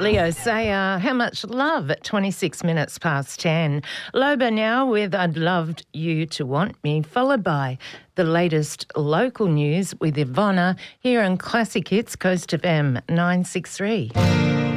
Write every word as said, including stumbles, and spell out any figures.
Leo Sayer, How Much Love at twenty-six minutes past ten. Loba now with I'd Loved You to Want Me, followed by the latest local news with Ivona here on Classic Hits, Coast F M nine six three.